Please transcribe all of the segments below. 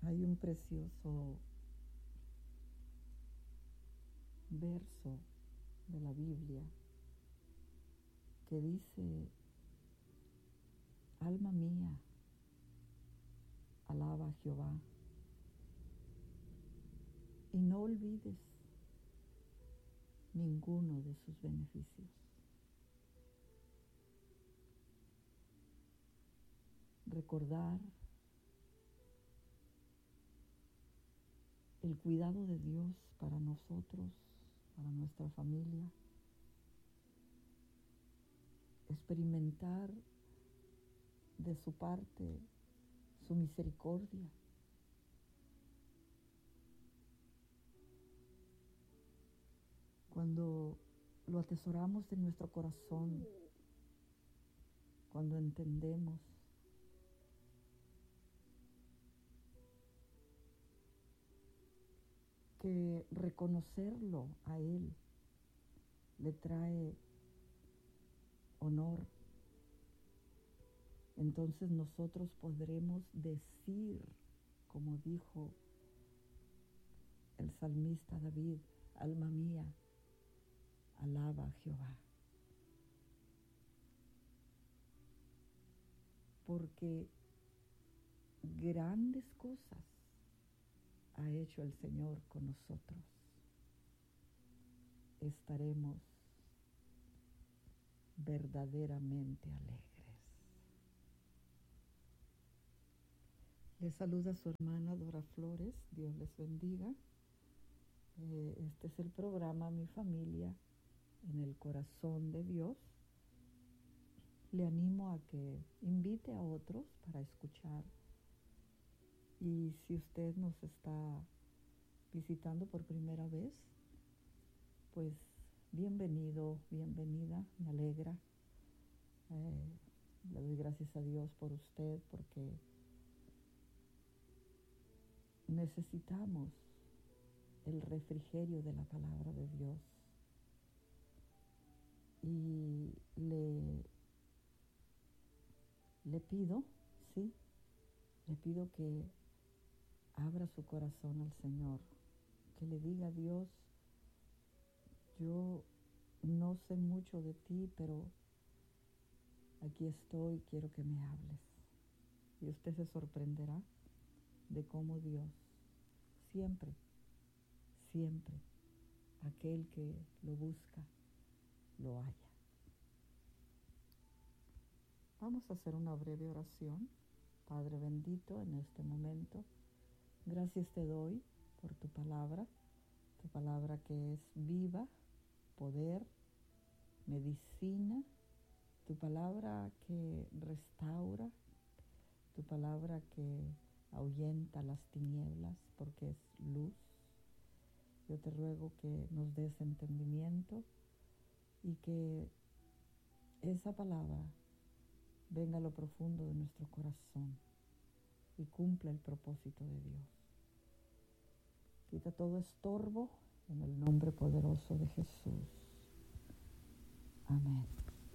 Hay un precioso verso de la Biblia que dice: alma mía, alaba a Jehová, y no olvides ninguno de sus beneficios. Recordar el cuidado de Dios para nosotros, para nuestra familia, experimentar de su parte su misericordia. Cuando lo atesoramos en nuestro corazón, cuando entendemos que reconocerlo a Él le trae honor, entonces nosotros podremos decir, como dijo el salmista David: alma mía, alaba a Jehová. Porque grandes cosas ha hecho el Señor con nosotros. Estaremos verdaderamente alegres. Les saluda su hermana Dora Flores. Dios les bendiga. Este es el programa Mi Familia en el Corazón de Dios. Le animo a que invite a otros para escuchar. Y si usted nos está visitando por primera vez, pues bienvenido, bienvenida, me alegra. Le doy gracias a Dios por usted, porque necesitamos el refrigerio de la palabra de Dios. Y le pido, sí, le pido que abra su corazón al Señor, que le diga a Dios: yo no sé mucho de ti, pero aquí estoy, quiero que me hables. Y usted se sorprenderá de cómo Dios siempre, siempre, aquel que lo busca, lo halla. Vamos a hacer una breve oración. Padre bendito, en este momento, gracias te doy por tu palabra que es viva, poder, medicina, tu palabra que restaura, tu palabra que ahuyenta las tinieblas porque es luz. Yo te ruego que nos des entendimiento y que esa palabra venga a lo profundo de nuestro corazón y cumpla el propósito de Dios. Quita todo estorbo en el nombre poderoso de Jesús. Amén.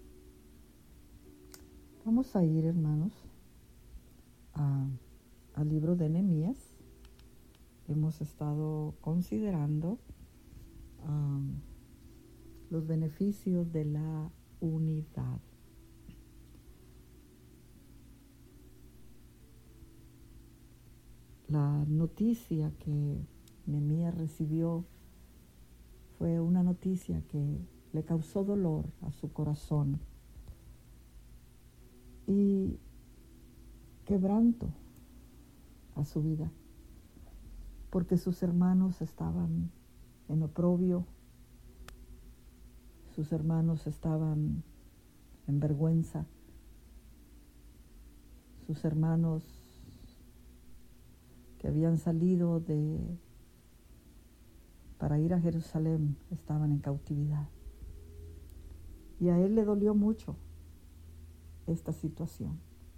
Vamos a ir, hermanos, al libro de Nehemías. Hemos estado considerando los beneficios de la unidad. La noticia que Nehemías recibió fue una noticia que le causó dolor a su corazón y quebranto a su vida, porque sus hermanos estaban en oprobio, sus hermanos estaban en vergüenza, sus hermanos que habían salido para ir a Jerusalén estaban en cautividad. Y a él le dolió mucho esta situación.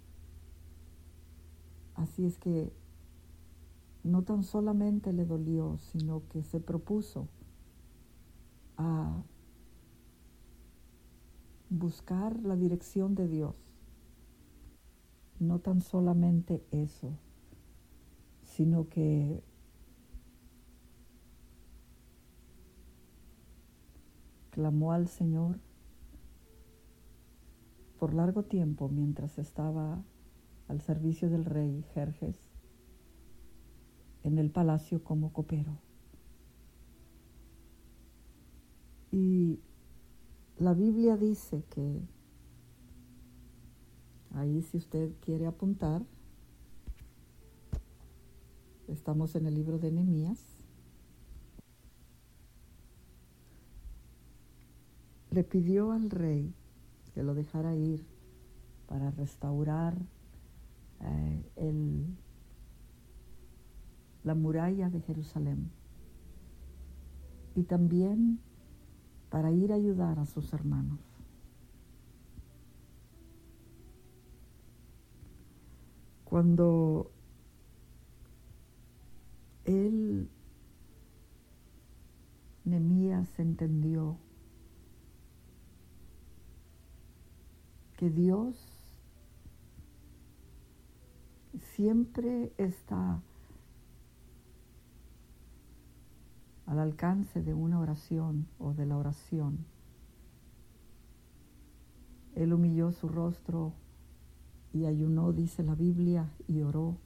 Así es que no tan solamente le dolió, sino que se propuso a buscar la dirección de Dios. No tan solamente eso, sino que clamó al Señor por largo tiempo mientras estaba al servicio del rey Jerjes en el palacio como copero. Y la Biblia dice que, ahí si usted quiere apuntar, estamos en el libro de Nehemías. Le pidió al rey que lo dejara ir para restaurar la muralla de Jerusalén y también para ir a ayudar a sus hermanos. Cuando Nehemías entendió que Dios siempre está al alcance de una oración o de la oración, él humilló su rostro y ayunó, dice la Biblia, y oró.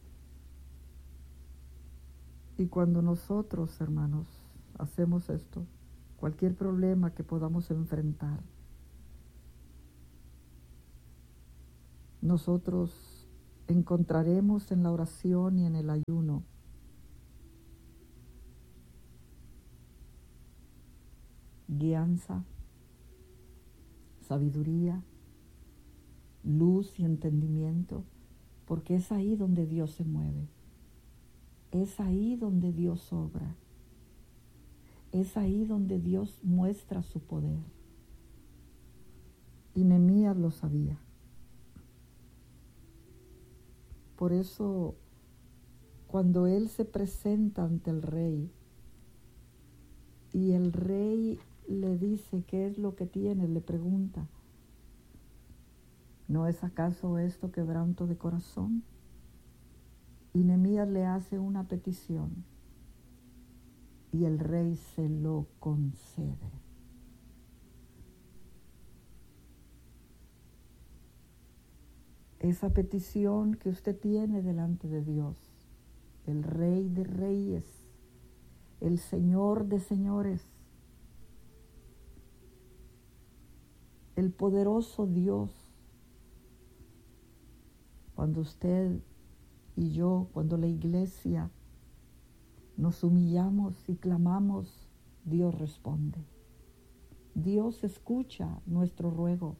Y cuando nosotros, hermanos, hacemos esto, cualquier problema que podamos enfrentar, nosotros encontraremos en la oración y en el ayuno guianza, sabiduría, luz y entendimiento, porque es ahí donde Dios se mueve, es ahí donde Dios obra, es ahí donde Dios muestra su poder. Y Nehemías lo sabía. Por eso, cuando él se presenta ante el rey y el rey le dice qué es lo que tiene, le pregunta, ¿no es acaso esto quebranto de corazón? Y Nehemías le hace una petición y el rey se lo concede. Esa petición que usted tiene delante de Dios, el Rey de Reyes, el Señor de Señores, el poderoso Dios. Cuando usted y yo, cuando la iglesia nos humillamos y clamamos, Dios responde. Dios escucha nuestro ruego,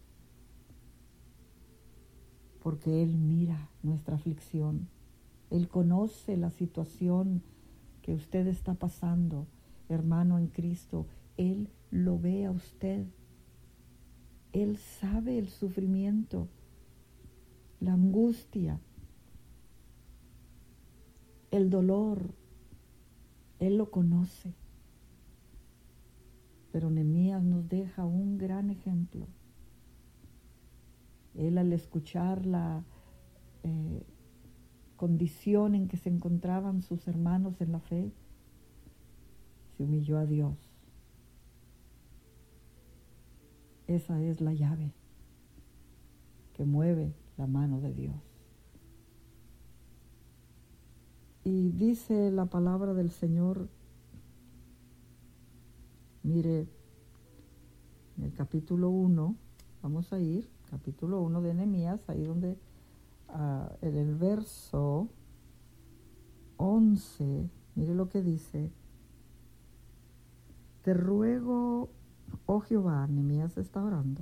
porque Él mira nuestra aflicción. Él conoce la situación que usted está pasando, hermano en Cristo. Él lo ve a usted. Él sabe el sufrimiento, la angustia, el dolor. Él lo conoce. Pero Nehemías nos deja un gran ejemplo. Él, al escuchar la condición en que se encontraban sus hermanos en la fe, se humilló a Dios. Esa es la llave que mueve la mano de Dios. Y dice la palabra del Señor, mire, en el capítulo 1, vamos a ir, capítulo 1 de Nehemías, ahí donde en el verso 11, mire lo que dice: te ruego, oh Jehová, Nehemías está orando,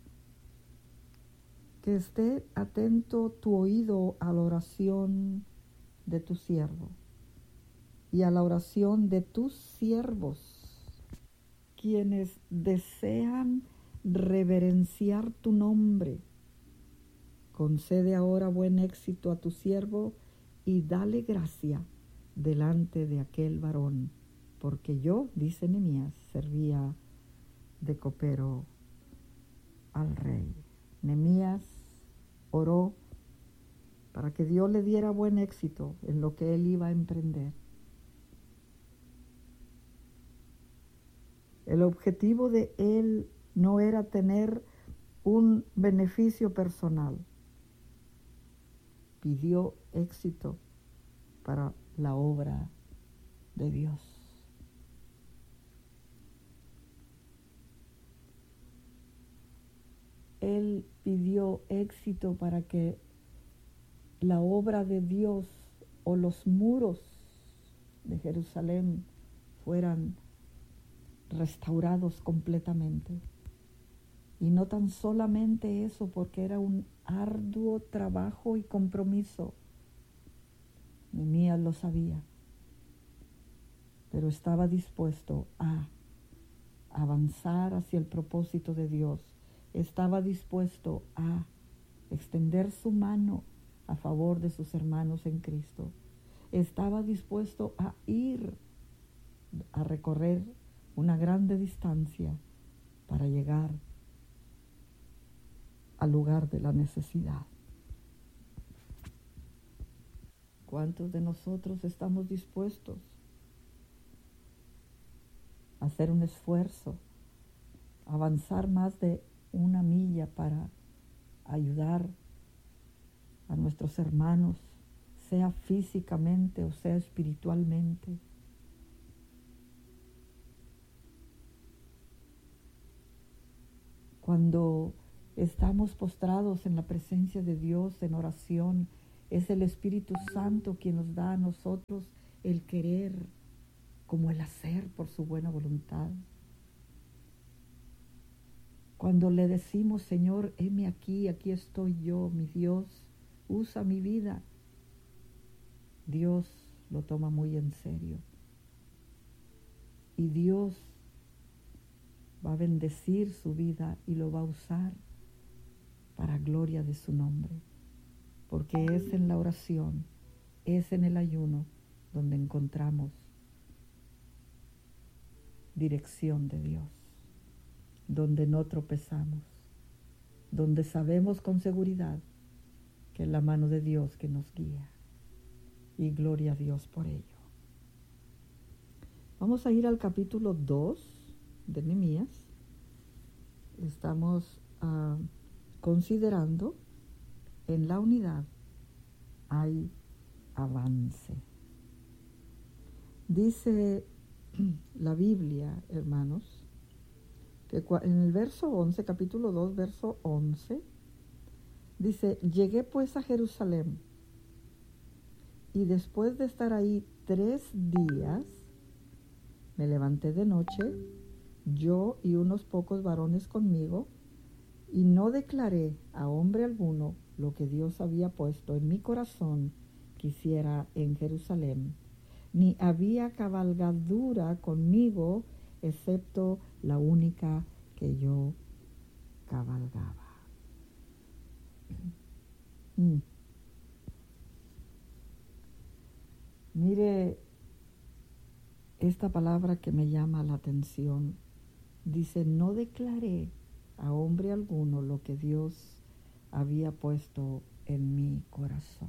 que esté atento tu oído a la oración de tu siervo y a la oración de tus siervos, quienes desean reverenciar tu nombre. Concede ahora buen éxito a tu siervo y dale gracia delante de aquel varón, porque yo, dice Nehemías, servía de copero al rey. Nehemías oró para que Dios le diera buen éxito en lo que él iba a emprender. El objetivo de él no era tener un beneficio personal. Pidió éxito para la obra de Dios. Él pidió éxito para que la obra de Dios o los muros de Jerusalén fueran restaurados completamente. Y no tan solamente eso, porque era un arduo trabajo y compromiso. Nehemías lo sabía, pero estaba dispuesto a avanzar hacia el propósito de Dios. Estaba dispuesto a extender su mano a favor de sus hermanos en Cristo. Estaba dispuesto a ir a recorrer una grande distancia para llegar al lugar de la necesidad. ¿Cuántos de nosotros estamos dispuestos a hacer un esfuerzo, a avanzar más de una milla para ayudar a nuestros hermanos, sea físicamente o sea espiritualmente? Cuando estamos postrados en la presencia de Dios en oración, es el Espíritu Santo quien nos da a nosotros el querer como el hacer por su buena voluntad. Cuando le decimos, Señor, heme aquí, aquí estoy yo, mi Dios, usa mi vida, Dios lo toma muy en serio. Y Dios va a bendecir su vida y lo va a usar para gloria de su nombre. Porque es en la oración, es en el ayuno donde encontramos dirección de Dios, donde no tropezamos, donde sabemos con seguridad que es la mano de Dios que nos guía. Y gloria a Dios por ello. Vamos a ir al capítulo 2 de Nehemías. Estamos considerando en la unidad hay avance. Dice la Biblia, hermanos, que en el verso 11, capítulo 2, verso 11, dice: llegué pues a Jerusalén, y después de estar ahí 3 días, me levanté de noche, yo y unos pocos varones conmigo, y no declaré a hombre alguno lo que Dios había puesto en mi corazón que hiciera en Jerusalén, ni había cabalgadura conmigo, excepto la única que yo cabalgaba. Mire esta palabra que me llama la atención. Dice: no declaré a hombre alguno lo que Dios había puesto en mi corazón.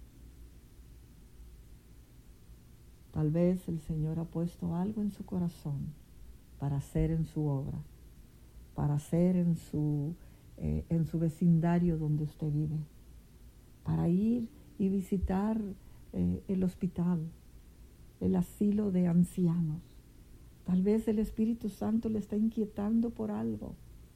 Tal vez el Señor ha puesto algo en su corazón para hacer en su obra, para hacer en su vecindario donde usted vive, para ir y visitar el hospital, el asilo de ancianos. Tal vez el Espíritu Santo le está inquietando por algo.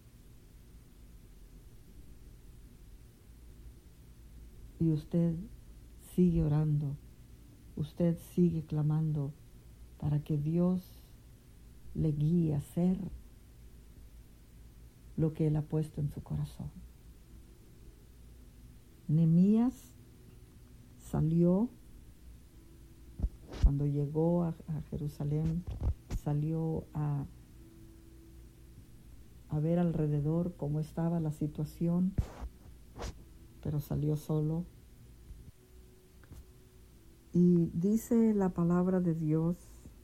Y usted sigue orando, usted sigue clamando para que Dios le guíe a hacer lo que Él ha puesto en su corazón. Nehemías salió, cuando llegó a Jerusalén, salió a ver alrededor cómo estaba la situación, pero salió solo. Y dice la palabra de Dios: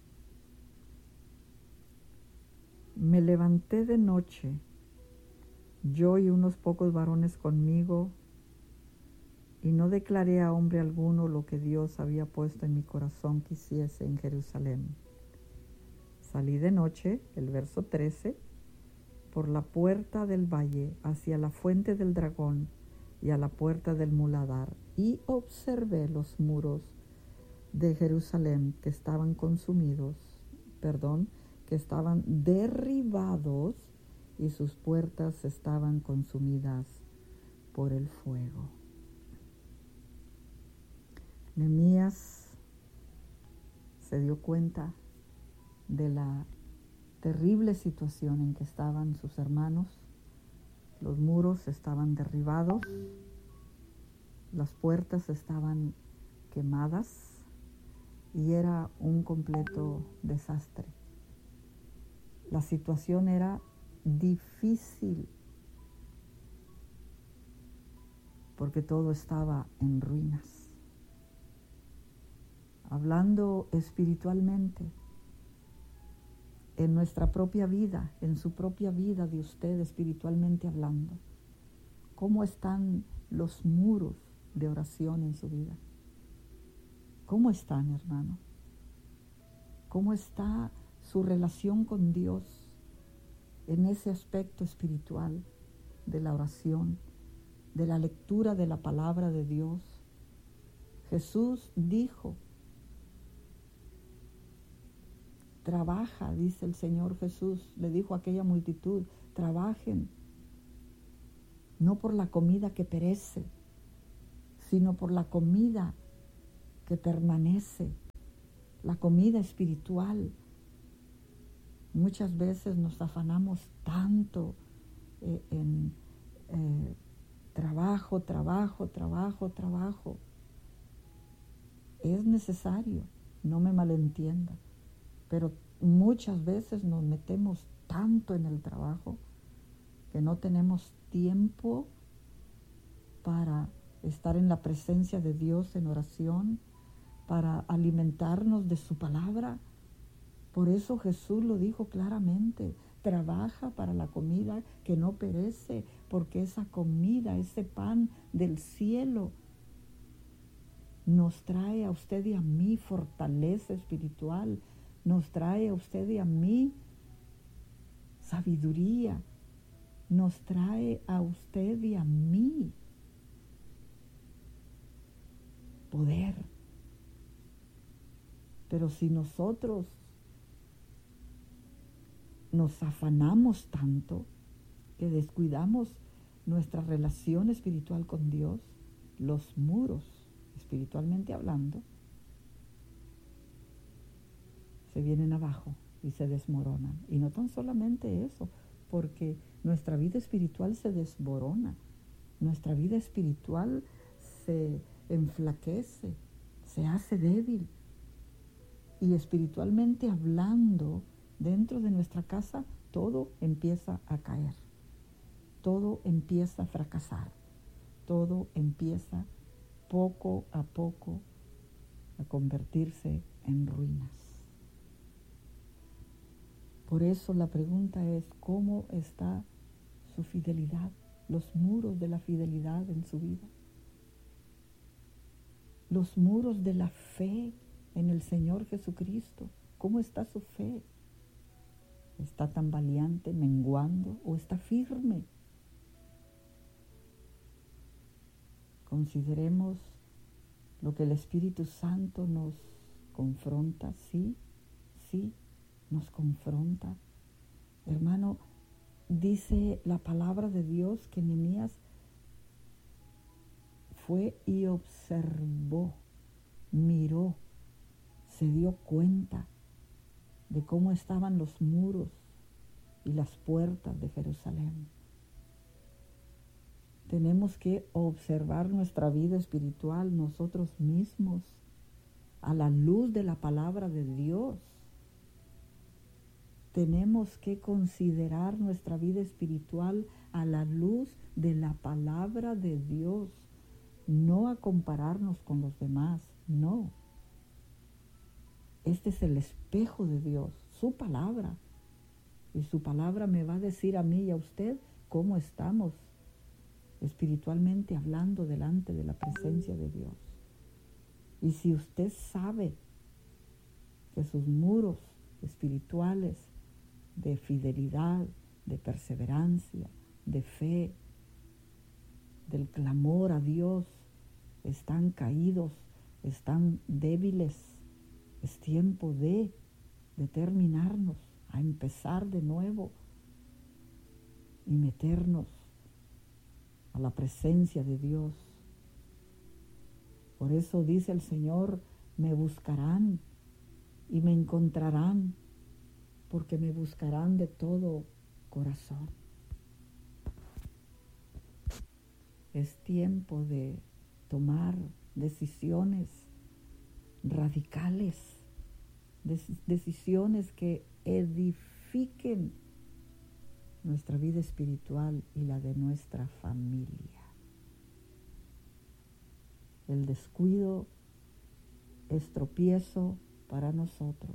me levanté de noche, yo y unos pocos varones conmigo, y no declaré a hombre alguno lo que Dios había puesto en mi corazón que hiciese en Jerusalén. Salí de noche, el verso 13, por la puerta del valle hacia la fuente del dragón y a la puerta del muladar, y observé los muros de Jerusalén que estaban que estaban derribados, y sus puertas estaban consumidas por el fuego. Nehemías se dio cuenta de la terrible situación en que estaban sus hermanos. Los muros estaban derribados, las puertas estaban quemadas y era un completo desastre. La situación era difícil porque todo estaba en ruinas. Hablando espiritualmente, en nuestra propia vida, en su propia vida de usted espiritualmente hablando, ¿cómo están los muros de oración en su vida? ¿Cómo están, hermano? ¿Cómo está su relación con Dios en ese aspecto espiritual de la oración, de la lectura de la palabra de Dios? Jesús dijo, trabaja, dice el Señor Jesús, le dijo a aquella multitud, trabajen, no por la comida que perece, sino por la comida que permanece, la comida espiritual. Muchas veces nos afanamos tanto en trabajo. Es necesario, no me malentienda, pero muchas veces nos metemos tanto en el trabajo que no tenemos tiempo para estar en la presencia de Dios en oración, para alimentarnos de su palabra. Por eso Jesús lo dijo claramente, trabaja para la comida que no perece, porque esa comida, ese pan del cielo, nos trae a usted y a mí fortaleza espiritual, nos trae a usted y a mí sabiduría, nos trae a usted y a mí poder. Pero si nosotros nos afanamos tanto que descuidamos nuestra relación espiritual con Dios, los muros, espiritualmente hablando, se vienen abajo y se desmoronan. Y no tan solamente eso, porque nuestra vida espiritual se desmorona, nuestra vida espiritual se enflaquece, se hace débil. Y espiritualmente hablando, dentro de nuestra casa, todo empieza a caer, todo empieza a fracasar, todo empieza poco a poco a convertirse en ruinas. Por eso la pregunta es, ¿cómo está su fidelidad? Los muros de la fidelidad en su vida. Los muros de la fe en el Señor Jesucristo. ¿Cómo está su fe? ¿Está tambaleante, menguando o está firme? Consideremos lo que el Espíritu Santo nos confronta. Sí, nos confronta. Hermano, dice la palabra de Dios que Nehemías fue y observó, miró, se dio cuenta de cómo estaban los muros y las puertas de Jerusalén. Tenemos que observar nuestra vida espiritual nosotros mismos a la luz de la palabra de Dios. Tenemos que considerar nuestra vida espiritual a la luz de la palabra de Dios, no a compararnos con los demás, no. Este es el espejo de Dios, su palabra. Y su palabra me va a decir a mí y a usted cómo estamos espiritualmente hablando delante de la presencia de Dios. Y si usted sabe que sus muros espirituales de fidelidad, de perseverancia, de fe, del clamor a Dios, están caídos, están débiles, es tiempo de determinarnos a empezar de nuevo y meternos a la presencia de Dios. Por eso dice el Señor, me buscarán y me encontrarán, porque me buscarán de todo corazón. Es tiempo de tomar decisiones radicales, decisiones que edifiquen nuestra vida espiritual y la de nuestra familia. El descuido es tropiezo para nosotros.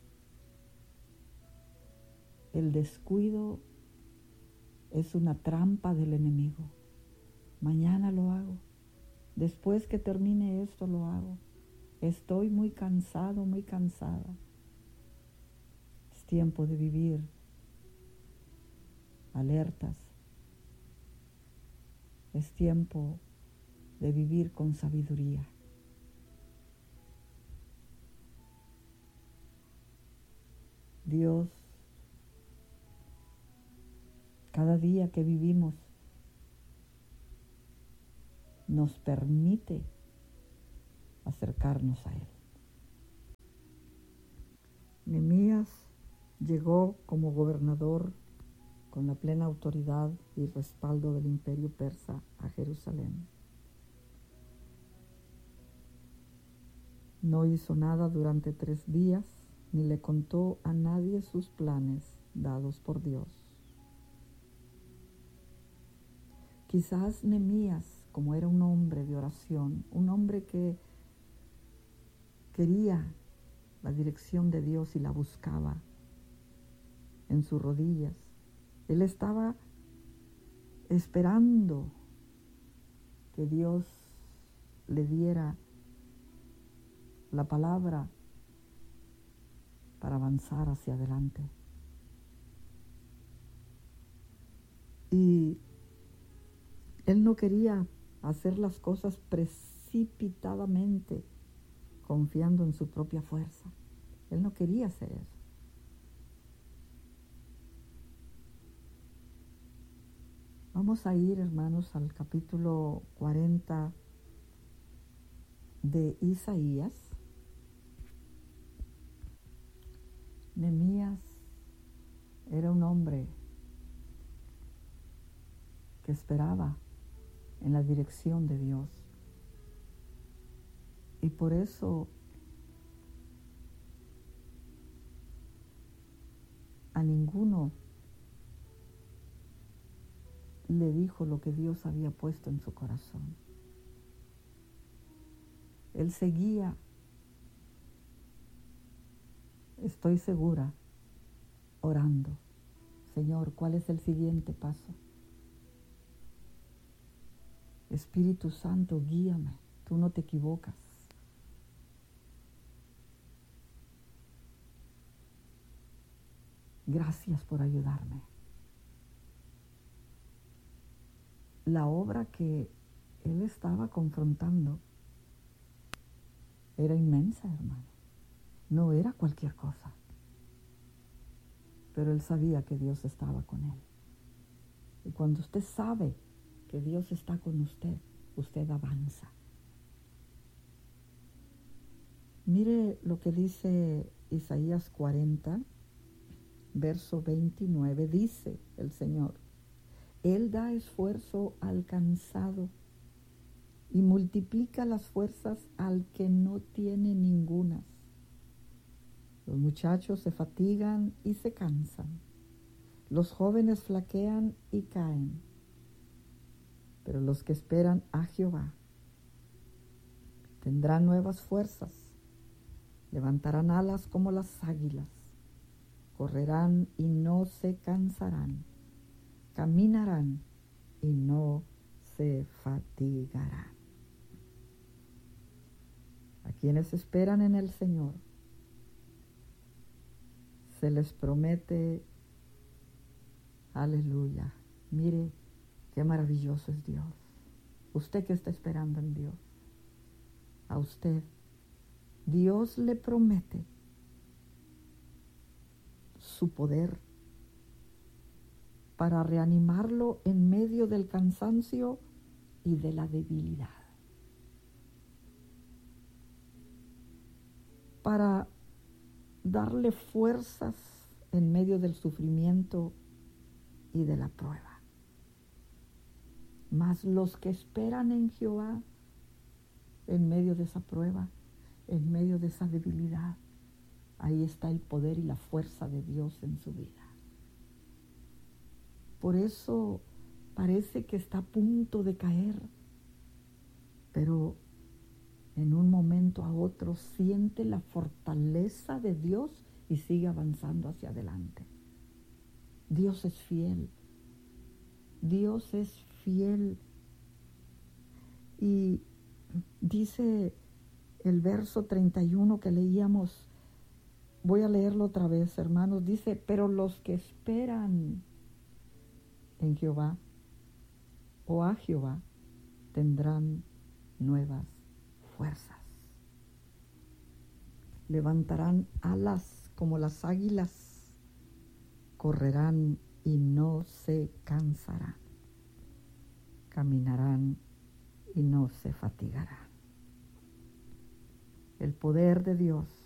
El descuido es una trampa del enemigo. Mañana lo hago. Después que termine esto lo hago. Estoy muy cansado, muy cansada. Es tiempo de vivir alertas. Es tiempo de vivir con sabiduría. Dios, cada día que vivimos, nos permite acercarnos a Él. Nehemías llegó como gobernador con la plena autoridad y respaldo del imperio persa a Jerusalén. No hizo nada durante 3 días, ni le contó a nadie sus planes dados por Dios. Quizás Nehemías, como era un hombre de oración, un hombre que quería la dirección de Dios y la buscaba en sus rodillas, él estaba esperando que Dios le diera la palabra para avanzar hacia adelante. Y él no quería hacer las cosas precipitadamente, confiando en su propia fuerza. Él no quería hacer eso. Vamos a ir, hermanos, al capítulo 40 de Isaías. Nehemías era un hombre que esperaba en la dirección de Dios. Y por eso a ninguno le dijo lo que Dios había puesto en su corazón. Él seguía, estoy segura, orando. Señor, ¿cuál es el siguiente paso? Espíritu Santo, guíame, tú no te equivocas. Gracias por ayudarme. La obra que él estaba confrontando era inmensa, hermano. No era cualquier cosa. Pero él sabía que Dios estaba con él. Y cuando usted sabe que Dios está con usted, usted avanza. Mire lo que dice Isaías 40, verso 29, dice el Señor: Él da esfuerzo al cansado y multiplica las fuerzas al que no tiene ningunas. Los muchachos se fatigan y se cansan. Los jóvenes flaquean y caen. Pero los que esperan a Jehová tendrán nuevas fuerzas. Levantarán alas como las águilas. Correrán y no se cansarán. Caminarán y no se fatigarán. A quienes esperan en el Señor, se les promete, aleluya, mire qué maravilloso es Dios. Usted que está esperando en Dios, a usted, Dios le promete su poder para reanimarlo en medio del cansancio y de la debilidad, para darle fuerzas en medio del sufrimiento y de la prueba. Mas los que esperan en Jehová, en medio de esa prueba, en medio de esa debilidad, ahí está el poder y la fuerza de Dios en su vida. Por eso parece que está a punto de caer, pero en un momento a otro siente la fortaleza de Dios y sigue avanzando hacia adelante. Dios es fiel. Dios es fiel. Y dice el verso 31 que leíamos, voy a leerlo otra vez, hermanos, dice, pero los que esperan en Jehová o a Jehová tendrán nuevas fuerzas. Levantarán alas como las águilas, correrán y no se cansarán, caminarán y no se fatigarán. El poder de Dios